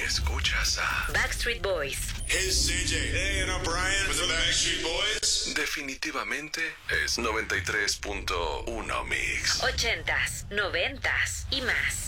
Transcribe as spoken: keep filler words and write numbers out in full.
Escuchas a Backstreet Boys. Hey, C J. Hey, and I'm Brian with the Backstreet Boys. Definitivamente es noventa y tres punto uno Mix. Ochentas, noventas y más.